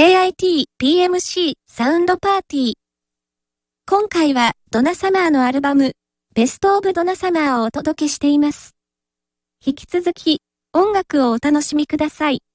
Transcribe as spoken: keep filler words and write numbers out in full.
ケーアイティーピーエムシー サウンドパーティー。今回はドナサマーのアルバム、ベストオブドナサマーをお届けしています。引き続き、音楽をお楽しみください。